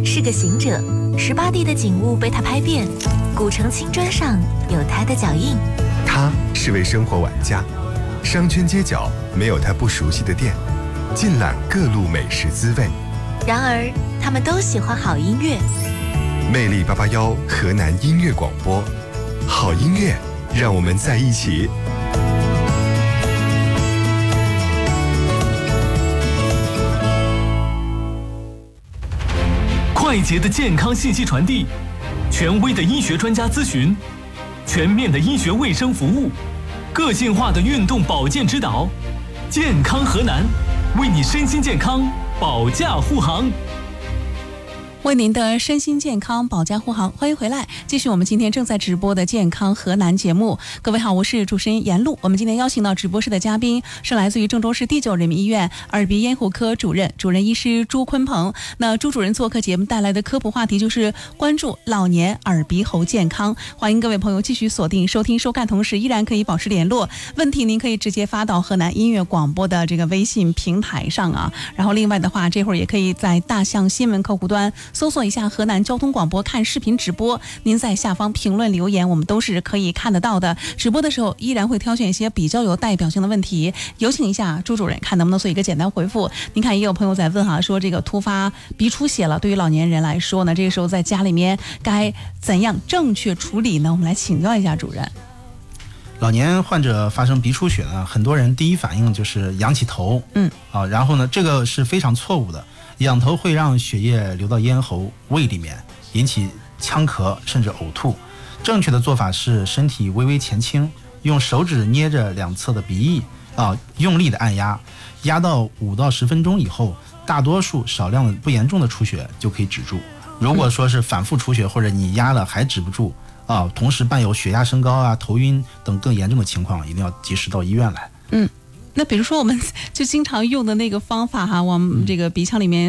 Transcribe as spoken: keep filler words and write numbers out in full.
是个行者，十八地的景物被他拍遍，古城青砖上有他的脚印。 他是位生活玩家，商圈街角没有他不熟悉的店，尽览各路美食滋味。 然而，他们都喜欢好音乐。 魅力八八幺河南音乐广播，好音乐，让我们在一起。 快捷的健康信息传递，权威的医学专家咨询，全面的医学卫生服务，个性化的运动保健指导，健康河南，为你身心健康保驾护航。 为您的身心健康保驾护航，欢迎回来，继续我们今天正在直播的健康河南节目。各位好，我是主持人严璐。我们今天邀请到直播室的嘉宾是来自于郑州市第九人民医院耳鼻咽喉科主任主任医师朱坤鹏。那朱主任做客节目带来的科普话题就是关注老年耳鼻喉健康，欢迎各位朋友继续锁定收听收看，同时依然可以保持联络。问题您可以直接发到河南音乐广播的这个微信平台上啊，然后另外的话，这会儿也可以在大象新闻客户端搜索一下河南交通广播看视频直播，您在下方评论留言，我们都是可以看得到的。直播的时候依然会挑选一些比较有代表性的问题，有请一下朱主任看能不能做一个简单回复。您看也有朋友在问哈，说这个突发鼻出血了，对于老年人来说呢，这个时候在家里面该怎样正确处理呢？我们来请教一下主任。 老年患者发生鼻出血呢，很多人第一反应就是仰起头， 嗯啊，然后呢，这个是非常错误的。仰头会让血液流到咽喉、胃里面，引起呛咳甚至呕吐。正确的做法是身体微微前倾，用手指捏着两侧的鼻翼啊，用力的按压，压到五到十分钟以后，大多数少量的不严重的出血就可以止住。如果说是反复出血，或者你压了还止不住啊，同时伴有血压升高啊、头晕等更严重的情况，一定要及时到医院来。 嗯。那比如说我们就经常用的那个方法哈，往这个鼻腔里面